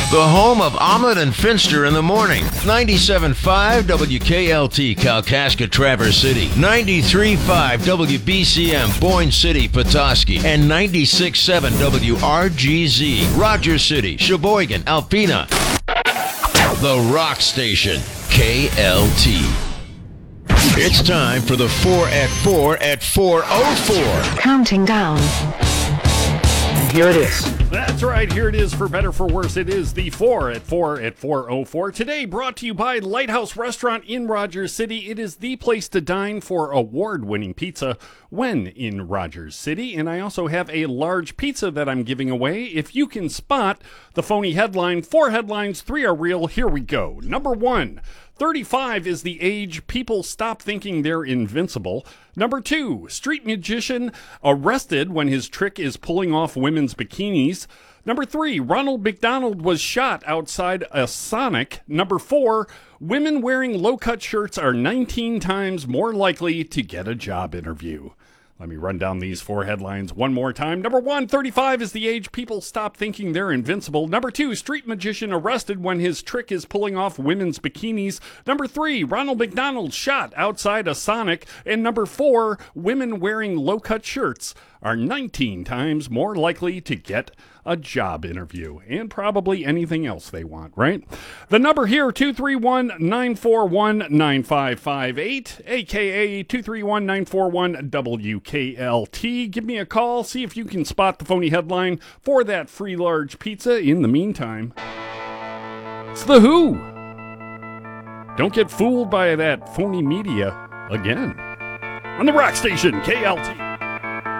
The home of Ahmed and Finster in the morning. 97.5 WKLT Kalkaska Traverse City. 93.5 WBCM Boyne City Petoskey. And 96.7 WRGZ Rogers City, Sheboygan, Alpena. The Rock Station, KLT. It's time for the 4 at 4 at 4:04. Counting down. Here it is. That's right, here it is, for better for worse. It is the 4 at 4 at 4:04. Today brought to you by Lighthouse Restaurant in Rogers City. It is the place to dine for award-winning pizza when in Rogers City. And I also have a large pizza that I'm giving away. If you can spot the phony headline, 4 headlines, 3 are real. Here we go. Number 1. 35 is the age people stop thinking they're invincible. Number 2, street magician arrested when his trick is pulling off women's bikinis. Number 3, Ronald McDonald was shot outside a Sonic. Number 4, women wearing low-cut shirts are 19 times more likely to get a job interview. Let me run down these 4 headlines one more time. Number 1, 35 is the age people stop thinking they're invincible. Number 2, street magician arrested when his trick is pulling off women's bikinis. Number 3, Ronald McDonald shot outside a Sonic. And number 4, women wearing low-cut shirts are 19 times more likely to get a job interview, and probably anything else they want, right? The number here, 231-941-9558, aka 231-941-WKLT. Give me a call, see if you can spot the phony headline for that free large pizza. In the meantime, it's The Who. Don't get fooled by that phony media again. On the Rock Station, KLT.